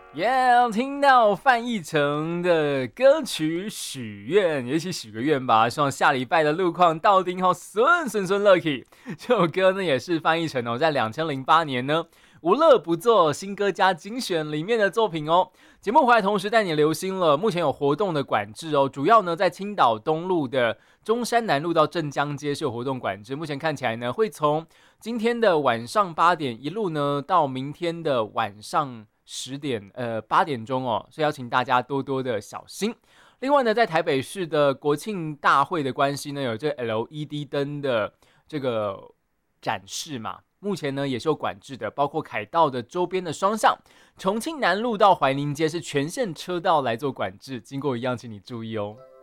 听到范逸臣的歌曲《许愿》，也一起许个愿吧，希望下礼拜的路况到顶好顺 lucky。这首歌呢也是范逸臣在2008年呢无乐不作新歌加精选里面的作品哦。节目回来同时带你留心了，目前有活动的管制哦，主要呢在青岛东路的中山南路到镇江街是有活动管制，目前看起来呢会从今天的晚上8点一路呢到明天的晚上8点钟哦，所以要请大家多多的小心。另外呢，在台北市的国庆大会的关系呢，有这 LED 灯的这个展示嘛，目前呢也是有管制的，包括凯道的周边的双向，重庆南路到怀宁街是全线车道来做管制，经过一样请你注意哦。